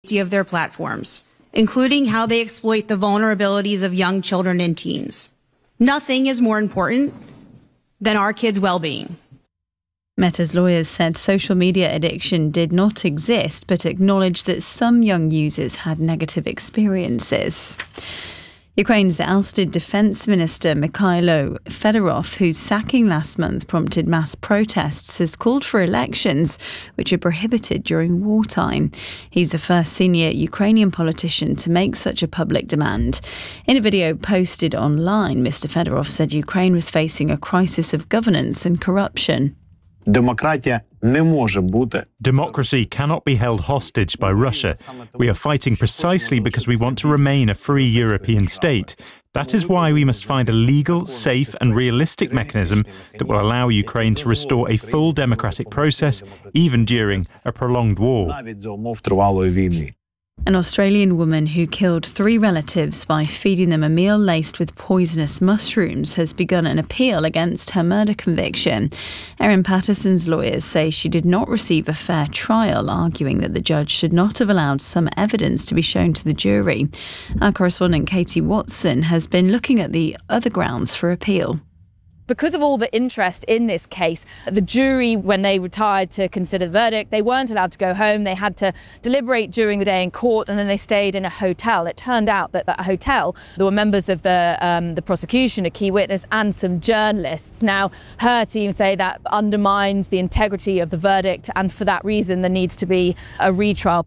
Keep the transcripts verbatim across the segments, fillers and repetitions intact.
of their platforms, including how they exploit the vulnerabilities of young children and teens. Nothing is more important than our kids' well-being. Meta's lawyers said social media addiction did not exist, but acknowledged that some young users had negative experiences. Ukraine's ousted Defence Minister Mikhailo Fedorov, whose sacking last month prompted mass protests, has called for elections, which are prohibited during wartime. He's the first senior Ukrainian politician to make such a public demand. In a video posted online, Mister Fedorov said Ukraine was facing a crisis of governance and corruption. Democracy cannot be held hostage by Russia. We are fighting precisely because we want to remain a free European state. That is why we must find a legal, safe and realistic mechanism that will allow Ukraine to restore a full democratic process, even during a prolonged war. An Australian woman who killed three relatives by feeding them a meal laced with poisonous mushrooms has begun an appeal against her murder conviction. Erin Patterson's lawyers say she did not receive a fair trial, arguing that the judge should not have allowed some evidence to be shown to the jury. Our correspondent Katie Watson has been looking at the other grounds for appeal. Because of all the interest in this case, the jury, when they retired to consider the verdict, they weren't allowed to go home. They had to deliberate during the day in court, and then they stayed in a hotel. It turned out that that hotel, there were members of the um, the prosecution, a key witness, and some journalists. Now, her team say that undermines the integrity of the verdict, and for that reason, there needs to be a retrial.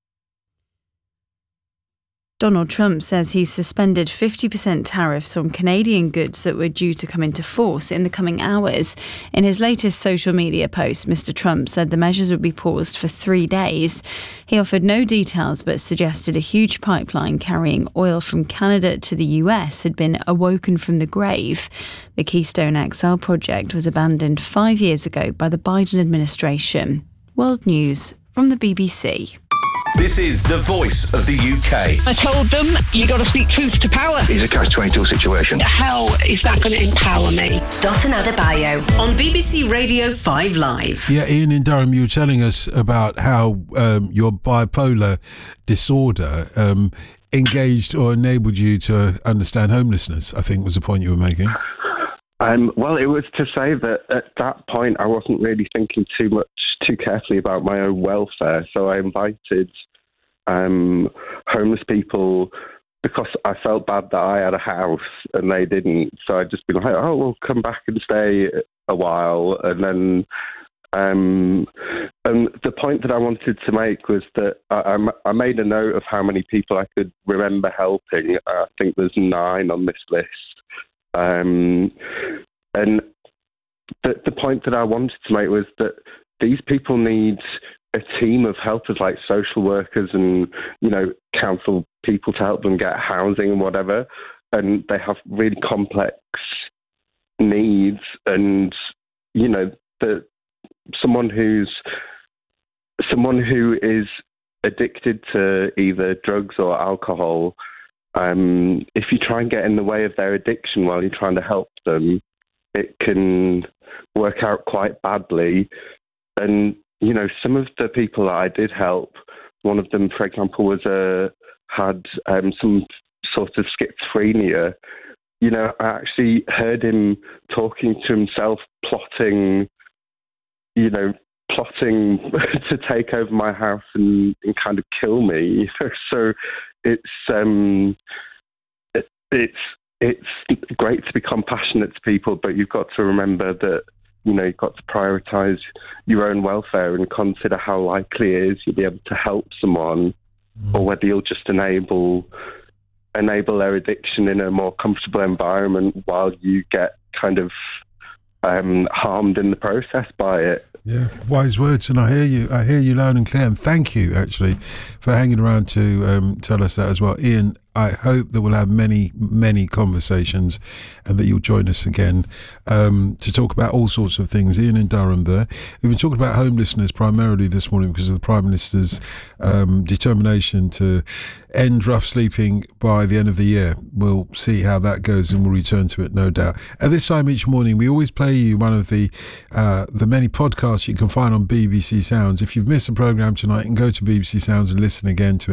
Donald Trump says he's suspended fifty percent tariffs on Canadian goods that were due to come into force in the coming hours. In his latest social media post, Mister Trump said the measures would be paused for three days. He offered no details but suggested a huge pipeline carrying oil from Canada to the U S had been awoken from the grave. The Keystone X L project was abandoned five years ago by the Biden administration. World News from the B B C. This is the voice of the U K. I told them, you got to speak truth to power. It's a catch twenty-two situation. How is that going to empower me? Dotun Adebayo on B B C Radio five Live. Yeah, Ian in Durham, you were telling us about how um, your bipolar disorder um, engaged or enabled you to understand homelessness, I think was the point you were making. Um, well, it was to say that at that point I wasn't really thinking too much, too carefully about my own welfare. So I invited um, homeless people because I felt bad that I had a house and they didn't. So I'd just been like, oh, well, come back and stay a while. And then um, and the point that I wanted to make was that I, I made a note of how many people I could remember helping. I think there's nine on this list. Um, and the, the point that I wanted to make was that these people need a team of helpers like social workers and, you know, council people to help them get housing and whatever. And they have really complex needs. And, you know, the, someone who's someone who is addicted to either drugs or alcohol, Um, if you try and get in the way of their addiction while you're trying to help them, it can work out quite badly. And, you know, some of the people that I did help, one of them, for example, was a, had um, some sort of schizophrenia. You know, I actually heard him talking to himself, plotting, you know, plotting to take over my house and, and kind of kill me. You know? So it's um, it, it's it's great to be compassionate to people, but you've got to remember that, you know, you've got to prioritise your own welfare and consider how likely it is you'll be able to help someone, mm. or whether you'll just enable enable their addiction in a more comfortable environment while you get kind of um, harmed in the process by it. Yeah, wise words, and I hear you. I hear you loud and clear, and thank you actually for hanging around to um, tell us that as well, Ian. I hope that we'll have many, many conversations, and that you'll join us again um, to talk about all sorts of things. Ian in Durham there. We've been talking about homelessness primarily this morning because of the Prime Minister's um, determination to end rough sleeping by the end of the year. We'll see how that goes, and we'll return to it, no doubt. At this time each morning, we always play you one of the uh, the many podcasts you can find on B B C Sounds. If you've missed the programme tonight, you can go to B B C Sounds and listen again to it.